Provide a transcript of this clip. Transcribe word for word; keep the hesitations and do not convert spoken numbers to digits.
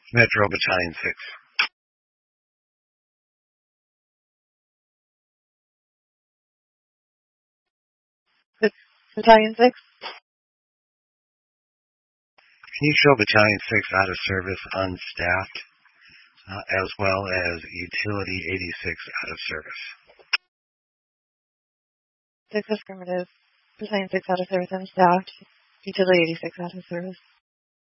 Metro Battalion six. Battalion six. Can you show Battalion six out of service unstaffed, uh, as well as Utility eighty-six out of service? six affirmative. Battalion six out of service unstaffed. Utility eighty-six out of service.